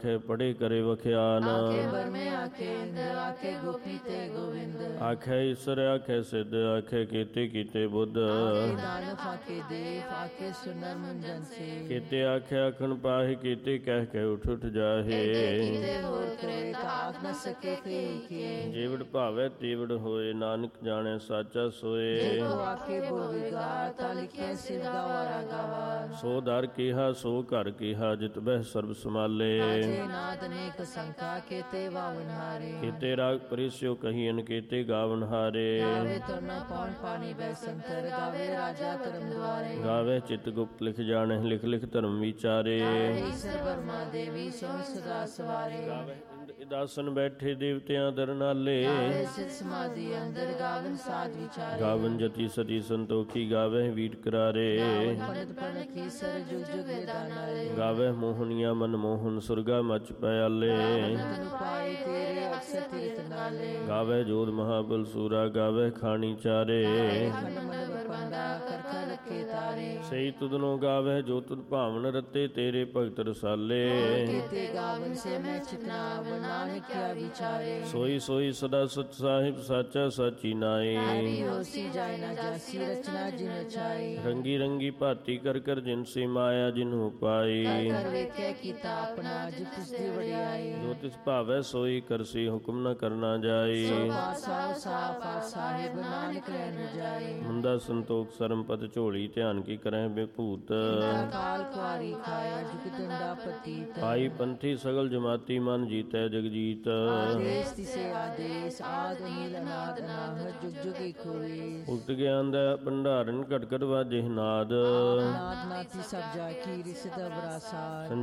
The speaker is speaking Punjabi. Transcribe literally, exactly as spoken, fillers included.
ਆਖੇ ਪੜੇ ਕਰੇ ਵਖਿਆਨ। ਆਖੇ ਬਰਮੇ ਆਖੇ ਇੰਦ ਆਖੇ ਗੋਪੀ ਤੇ ਗੋਵਿੰਦ। ਆਖੇ ਈਸਰ ਆਖੇ ਸਿੱਧ ਆਖੇ ਕੀਤੇ ਕੀਤੇ ਬੁੱਧ। ਆਖੇ ਨਾਨਕ ਆਖੇ ਦੇਵ ਆਖੇ ਸੁਨਰ ਮੁੰਜਨ ਸੇ। ਕੀਤੇ ਆਖੇ ਆਖਣ ਪਾਹੇ ਕੀਤੇ ਕਹਿ ਕੇ ਉਠ ਉਠ ਜਾਹੇ। ਕੀਤੇ ਹੋਰ ਕਰੇ ਤਾਕ ਨ ਸਕੇ ਕਈ ਕੇ। ਜੀਵੜ ਭਾਵੇ ਤੀਵੜ ਹੋਏ ਨਾਨਕ ਜਾਣੇ ਸਾਚਾ ਸੋਏ। ਜੋ ਆਖੇ ਬੋਲ ਵਿਗਾਰ ਤਾ ਲਿਖੇ ਸਿਵ ਗਾਵਾਰਾ ਗਾਵਾਰ। ਸੋ ਦਰ ਕੀਹਾ ਸੋ ਘਰ ਕੀਹਾ ਜਿਤ ਬਹਿ ਸਰਬ ਸਮਾਲੇ। ਸਾਚੇ ਨਾਦ ਅਨੇਕ ਸੰਖਾ ਕੀਤੇ ਵਾਵਨ ਹਾਰੇ। ਕੀਤੇ ਰਾਗ ਪਰਿਸਿਓ ਕਹੀਨ ਕੀਤੇ ਗਾਵਨ ਹਾਰੇ। ਗਾਵੇ ਤੁਰਨਾ ਪੌਣ ਪਾਣੀ ਬੈ ਸੰਤਰ ਗਾਵੇ ਰਾਜਾ ਧਰਮ ਦੁਆਰੇ। ਗਾਵੇ ਚਿਤ ਗੁਪਤ ਲਿਖ ਜਾਣੇ ਲਿਖ ਲਿਖ ਧਰਮ ਵਿਚਾਰੇ। ਗਾਵੇ ਈਸਰ ਬਰਮਾ ਦੇਵੀ ਸੋਹ ਸਦਾ ਸਵਾਰੇ। ਦਾਸਨ ਬੈਠੇ ਦੇਵਤਿਆਂ ਦਰਨਾਲੇ। ਗਾਵੇ ਸਿਧ ਸਮਾਧੀ ਅੰਦਰ ਗਾਵਨ ਸਾਧ ਵਿਚਾਰੇ। ਗਾਵਨ ਜਤੀ ਸਤੀ ਸੰਤੋਖੀ ਗਾਵੇ ਵੀਟ ਕਰਾਰੇ। ਪੰਡਤ ਪੰਡਤ ਕੀ ਸਰ ਜੁਗ ਜੁਗ ਵੇਦਾਂ ਨਾਲੇ। ਗਾਵੇ ਮੋਹਨੀਆ ਮਨ ਮੋਹਨ ਸੁਰਗਾ ਮਚ ਪਿਆਲੇ। ਤਨ ਪਾਏ ਤੇਰੇ ਅਕਸਰ ਤੀਰਥ ਨਾਲੇ। ਗਾਵੇ ਜੋਧ ਮਹਾਬਲ ਸੂਰਾ ਗਾਵੇ ਖਾਣੀ ਚਾਰੇ। ਖੰਡ ਮਨ ਬਪੰਡਾ ਕਰ ਕਰ ਰੱਖੇ ਤਾਰੇ। ਸਹੀ ਤੁਧਨੋਂ ਗਾਵੇ ਜੋ ਤੁਧ ਭਾਵਨ ਰਤੇ ਤੇਰੇ ਭਗਤ ਰਸਾਲੇ। ਕੀਤੇ ਗਾਵਨ ਸੇ ਮੈਂ ਚਿਤਨਾ ਨਾਨਕ ਕਿਆ ਵਿਚਾਰੇ। ਸੋਈ ਸੋਈ ਸਦਾ ਸਚ ਸਾਹਿਬ ਸਾਚਾ ਸਾਚੀ ਨਾਏ। ਹਰੀ ਹੋਸੀ ਜਾਇ ਨਾ ਜਾਸੀ ਰਚਨਾ ਜਿਨ ਰਚਾਈ। ਰੰਗੀ ਰੰਗੀ ਭਾਤੀ ਕਰ ਕਰ ਜਿਨ ਸੇ ਮਾਇਆ ਜਿਨਹੁ ਪਾਈ। ਕਰ ਕਰ ਵੇਖਿਆ ਕੀਤਾ ਆਪਣਾ ਜੋ ਤਿਸ ਦੀ ਵਡਿਆਈ। ਜੋ ਤਿਸ ਭਾਵੈ ਸੋਈ ਕਰਸੀ ਹੁਕਮ ਨ ਕਰਨਾ ਜਾਈ। ਸੋ ਪਾਤਸ਼ਾਹ ਸਾਫ ਸਾਹਿਬ ਨਾਨਕ ਰਹਿ ਨ ਜਾਏ। ਮੁੰਦਾ ਸੰਤੋਖ ਸਰਮ ਪਦ ਝੋਲੀ ਧਿਆਨ ਕੀ ਕਰਹਿ ਬੇਭੂਤ। ਕਾਲ ਕੁਆਰੀ ਖਾਇਆ ਜੁਗ ਦੰਡਾ ਪਤੀਤ। ਪਾਈ ਪੰਥੀ ਸਗਲ ਜਮਾਤੀ ਮਨ ਜੀਤੈ ਜਗਜੀਤ। ਆਦੇਸ ਤਿਸੇ ਆਦੇਸ ਆਦ ਨੀਲ ਅਨਾਦ ਅਨਾਹਤ ਜੁਗ ਜੁਗ ਏਕ ਹੋਏ। ਉਕਤ ਗਿਆਨ ਦਾ ਭੰਡਾਰਨ ਘਟ ਘਟ ਵਾਜੇ ਨਾਦ। ਨਾਦ ਨਾਥੀ ਸਭ ਜਾ ਕੀ ਰਿਸਦ ਬਰਾਸਾਰ।